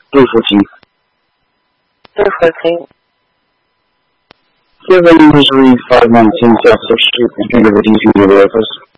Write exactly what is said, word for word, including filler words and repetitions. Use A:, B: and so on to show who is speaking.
A: 对付题。
B: 对付题。
A: Given usually five nineteen Celsius street and the reducing the levels.